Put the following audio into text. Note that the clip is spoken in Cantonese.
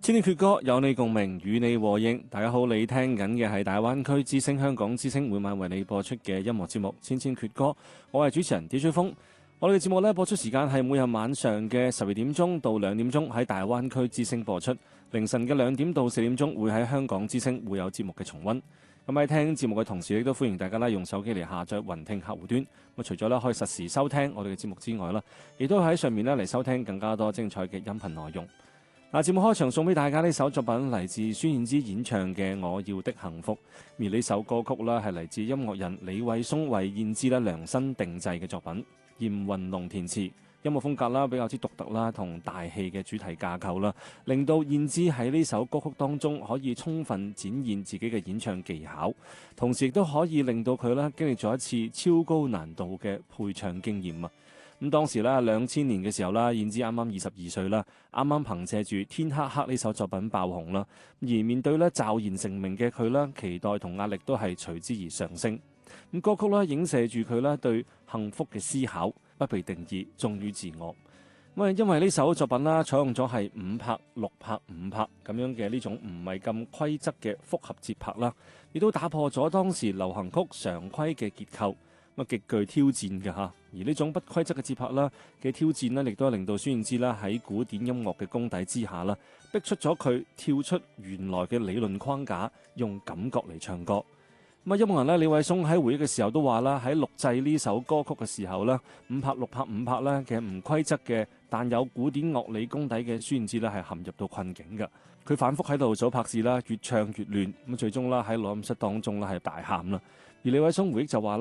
千年闕歌，有你共鳴，與你和應。大家好，你聽緊嘅係大灣區之聲香港之聲每晚為你播出嘅音樂節目《千千闕歌》。我係主持人 DJ 風。我哋嘅節目呢，播出時間係每日晚上嘅12點鐘到2點鐘喺大灣區之聲播出，凌晨嘅2點到4點鐘會喺香港之聲會有節目嘅重溫。咁喺聽節目嘅同時，亦都歡迎大家啦用手機嚟下載雲聽客戶端。咁除咗咧可以實時收聽我哋嘅節目之外啦，亦都喺上面咧嚟收聽更加多精彩嘅音頻內容。嗱，節目開場送俾大家呢首作品嚟自孫燕姿演唱嘅《我要的幸福》，而呢首歌曲啦係嚟自音樂人李偉松為燕姿量身定製嘅作品，嚴雲龍填詞，音樂風格啦比較之獨特啦，同大戲嘅主題架構啦，令到燕姿喺呢首歌曲當中可以充分展現自己嘅演唱技巧，同時亦都可以令到佢啦經歷咗一次超高難度嘅配唱經驗啊！咁當時啦2000年嘅時候啦，燕姿啱啱22歲啦，啱啱憑借住《天黑黑》呢首作品爆紅啦，而面對咧驟然成名嘅佢啦，期待同壓力都係隨之而上升。咁歌曲啦影射住佢啦對幸福嘅思考，不被定義，忠於自我。咁因為呢首作品啦採用咗係5拍、6拍、5拍咁樣嘅呢種唔係咁規則嘅複合節拍啦，亦都打破咗當時流行曲常規嘅結構。咁極具挑戰嘅嚇，而呢種不規則嘅節拍啦嘅挑戰呢，亦都令到孫燕姿啦喺古典音樂嘅功底之下啦，逼出咗佢跳出原來嘅理論框架，用感覺嚟唱歌。咁音樂人咧李偉松喺回憶嘅時候都話啦，喺錄製呢首歌曲嘅時候咧，5拍、6拍、5拍咧嘅唔規則嘅，但有古典樂理功底嘅孫燕姿咧係陷入到困境嘅。佢反覆喺度數拍子啦，越唱越亂，咁最終啦喺錄音室當中啦係大喊啦。而李偉松回憶就話啦。